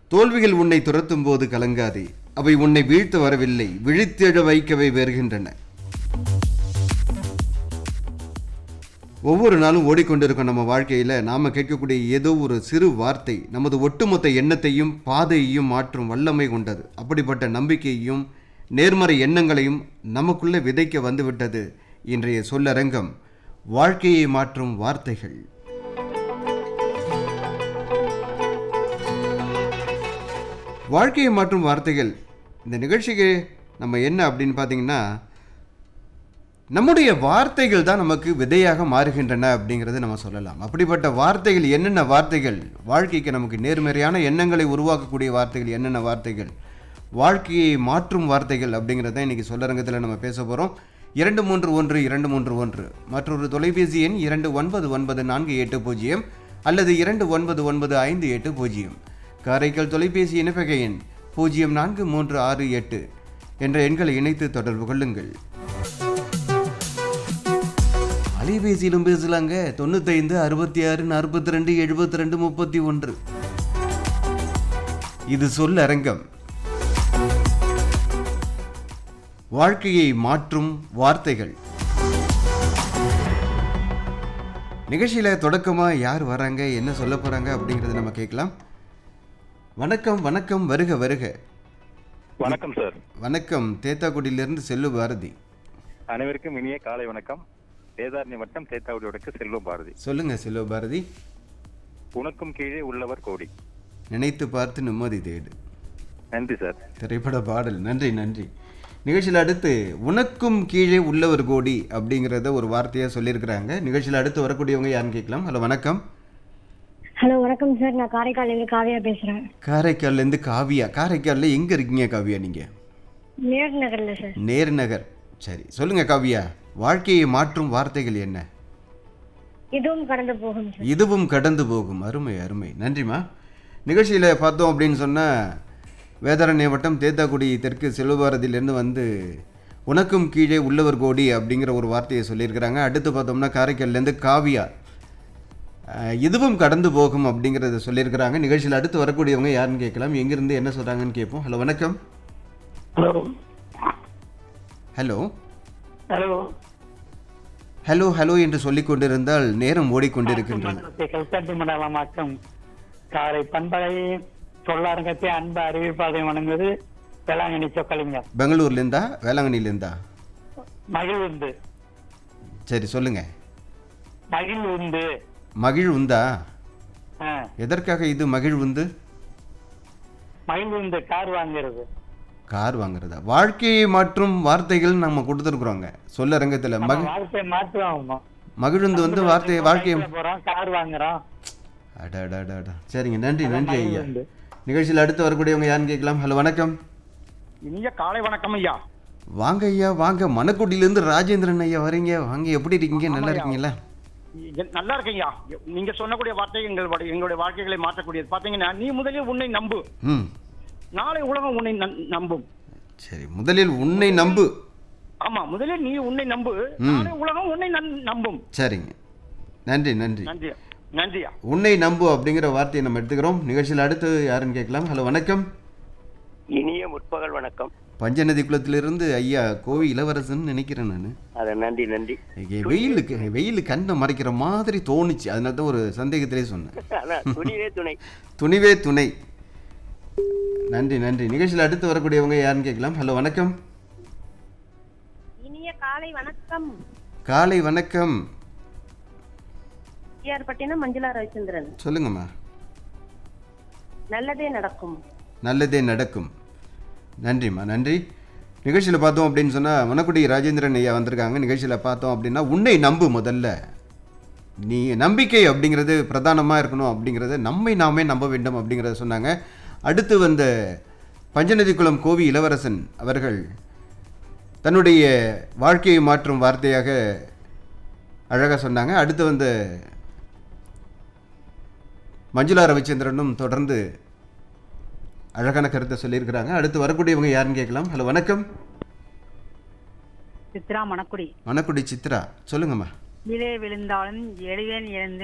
தோல்விகள் உன்னை துரத்தும் போது கலங்காதே, அவை உன்னை வீழ்த்த வரவில்லை, விழித்தெழ வைக்கவே வருகின்றன. ஒவ்வொரு நாளும் ஓடிக்கொண்டிருக்கும் நம்ம வாழ்க்கையில் நாம் கேட்கக்கூடிய ஏதோ ஒரு சிறு வார்த்தை நமது ஒட்டுமொத்த எண்ணத்தையும் பாதையையும் மாற்றும் வல்லமை கொண்டது. அப்படிப்பட்ட நம்பிக்கையையும் நேர்மறை எண்ணங்களையும் நமக்குள்ளே விதைக்க வந்துவிட்டது இன்றைய சொல்லரங்கம், வாழ்க்கையை மாற்றும் வார்த்தைகள். வாழ்க்கையை மாற்றும் வார்த்தைகள் இந்த நிகழ்ச்சிக்கு நம்ம என்ன அப்படின்னு பார்த்தீங்கன்னா, நம்முடைய வார்த்தைகள் தான் நமக்கு விதையாக மாறுகின்றன அப்படிங்கிறத நம்ம சொல்லலாம். அப்படிப்பட்ட வார்த்தைகள் என்னென்ன வார்த்தைகள், வாழ்க்கைக்கு நமக்கு நேர்மறையான எண்ணங்களை உருவாக்கக்கூடிய வார்த்தைகள் என்னென்ன வார்த்தைகள், வாழ்க்கையை மாற்றும் வார்த்தைகள் அப்படிங்கிறத இன்றைக்கி சொல்லரங்கத்தில் நம்ம பேச போகிறோம். 231 மற்றொரு தொலைபேசி எண் 299480 அல்லது 299580. காரைக்கால் தொலைபேசி இணைப்பக எண் 04368 என்ற எண்களை இணைத்து தொடர்பு கொள்ளுங்கள். அலைபேசியிலும் பேசலாங்க. 95 66 42 72 31. இது சொல்லரங்கம், வாழ்க்கையை மாற்றும் வார்த்தைகள். நிகழ்ச்சியில் தொடக்கமாக யார் வராங்க, என்ன சொல்ல போகிறாங்க அப்படிங்கிறத நம்ம கேட்கலாம். வணக்கம் வணக்கம், வருக வருக. வணக்கம் சார். வணக்கம், தேத்தாக்குடியிலிருந்து செல்வ பாரதி. அனைவருக்கும் இனிய காலை வணக்கம். வேதாரண்ய வட்டம் தேத்தாக்குடியோட செல்வ பாரதி. சொல்லுங்க செல்வ பாரதி. உனக்கும் கீழே உள்ளவர் கோடி, நினைத்து பார்த்து நிம்மதி தேடு. நன்றி சார். திரைப்பட பாடல். நன்றி நன்றி. நிகழ்ச்சியில் அடுத்து உனக்கும் கீழே உள்ளவர் கோடி அப்படிங்கிறத ஒரு வார்த்தையாக சொல்லியிருக்கிறாங்க. நிகழ்ச்சியில் அடுத்து வரக்கூடியவங்க யாருன்னு கேட்கலாம். ஹலோ வணக்கம். ஹலோ வணக்கம் சார், நான் காரைக்கால்லேருந்து காவியா பேசுகிறேன். காரைக்கால்லேருந்து காவியா. காரைக்காலில் எங்கே இருக்கீங்க காவியா நீங்கள்? நேர் நகரில் சார். நேர் நகர். சரி, சொல்லுங்கள் காவியா, வாழ்க்கையை மாற்றும் வார்த்தைகள் என்ன? இதுவும் கடந்து போகும் சார். இதுவும் கடந்து போகும். அருமை அருமை, நன்றிம்மா. நிகழ்ச்சியில் பார்த்தோம் அப்படின்னு சொன்னால், வேதாரண்ய வட்டம் தேத்தாக்குடி தெற்கு செல்வபாரதியிலேருந்து வந்து உனக்கும் கீழே உள்ளவர் கோடி அப்படிங்கிற ஒரு வார்த்தையை சொல்லியிருக்கிறாங்க. அடுத்து பார்த்தோம்னா காரைக்கால்லேருந்து காவியா இதுவும் கடந்து போகும் அப்படிங்கிறத சொல்லியிருக்கிறாங்க. நிகழ்ச்சியில் அடுத்து வரக்கூடியவங்க யாருன்னு கேட்கலாம். எங்கிருந்து என்ன சொல்கிறாங்கன்னு கேட்போம். ஹலோ வணக்கம். Hello hello hello hello hello என்று சொல்லிக் கொண்டிருந்தால் நேரம் ஓடிக்கொண்டிருக்கின்றது. கல்கட்டி மண்டலமாக்கம் காரை பண்பலை சொல்லாரங்கத்தை அன்பு அறிவிப்பாதை வணங்குவது வேளாங்கண்ணி சொக்கலிங்க. பெங்களூர்லேருந்தா வேளாங்கண்ணிலேருந்தா? மகிழ்வுந்து. சரி சொல்லுங்க. மகிழ்வுந்து. மகிழ் உந்தா? எதற்காக இது மகிழ் உந்து? மகிழ்வுந்து கார் வாங்குறது. கார் வாங்குறதா? வாழ்க்கையை மாற்றும் வார்த்தைகள் நம்ம கொடுத்துருக்குறோங்க சொல்லரங்கத்தில். வாழ்க்கையை மாற்றுவோம். மகிழுந்து வந்து வார்த்தை வாழ்க்கையை போறோம், கார் வாங்குறோம். அடாடாடாடா. சரிங்க, நன்றி நன்றி ஐயா. நிகழ்ச்சியில் அடுத்து வரக்கூடியவங்க யாருன்னு கேட்கலாம். ஹலோ வணக்கம். இனிய காலை வணக்கம் ஐயா. வாங்க ஐயா வாங்க. மணக்குடியிலேருந்து ராஜேந்திரன் ஐயா வரீங்க. வாங்க, எப்படி இருக்கீங்க? நல்லா இருக்கீங்களா? நல்லா இருக்கீங்க. நீங்க சொன்னக்கூடிய வார்த்தை எங்களுடைய வாழ்க்கைகளை மாற்றக்கூடியது. பாத்தீங்கன்னா, நீ முதலில் உன்னை நம்பு, நாளை உலகம் உன்னை நம்பும். சரி, முதலில் உன்னை நம்பு. ஆமா, முதலில் நீ உன்னை நம்பு, நாளை உலகம் உன்னை நம்பும். சரிங்க, நன்றி நன்றி நன்றி நன்றியா. உன்னை நம்பு அப்படிங்கிற வார்த்தையை நம்ம எடுத்துக்கிறோம். நிகழ்ச்சியில் அடுத்து யாருன்னு கேட்கலாம். ஹலோ வணக்கம். இனிய முற்பகல் வணக்கம். பஞ்சநதி குளத்திலிருந்து ஐயா கோவி இளவரசன் நினைக்கிறேன் நான். நன்றி நன்றி. வெயில் கண்ணை மறைக்கிற மாதிரி தோணுச்சு, அதனால தான் ஒரு சந்தேகத்திலே சொன்னேன். துணிவே துணை. துணிவே துணை. நன்றி நன்றி. நிகழ்ச்சியில் அடுத்து வரக்கூடியவங்க யாருன்னு கேட்கலாம். ஹலோ வணக்கம். இனிய காலை வணக்கம். காலை வணக்கம். பட்டினம் மஞ்சுளா ரவிச்சந்திரன். சொல்லுங்கம்மா. நல்லதே நடக்கும். நல்லதே நடக்கும். நன்றிம்மா நன்றி. நிகழ்ச்சியில் பார்த்தோம் அப்படின்னு சொன்னால் மணக்குடி ராஜேந்திரன் ஐயா வந்திருக்காங்க. நிகழ்ச்சியில் பார்த்தோம் அப்படின்னா, உன்னை நம்பு. முதல்ல நீ நம்பிக்கை அப்படிங்கிறது பிரதானமாக இருக்கணும், அப்படிங்கிறத நாமே நம்ப வேண்டும் அப்படிங்கிறத சொன்னாங்க. அடுத்து வந்த பஞ்சநதிக்குளம் கோவி இளவரசன் அவர்கள் தன்னுடைய வாழ்க்கையை மாற்றும் வார்த்தையாக அழகாக சொன்னாங்க. அடுத்து வந்த மஞ்சுளா ரவிச்சந்திரனும் தொடர்ந்து அழகான கருத்தை சொல்லியிருக்கிறாங்க. அடுத்து வரக்கூடியவங்க யாருன்னு கேட்கலாம். ஹலோ வணக்கம். சித்ரா மணக்குடி. மணக்குடி சித்ரா, சொல்லுங்கம்மா. விழுந்தாலும் எழுவேன் எழுந்து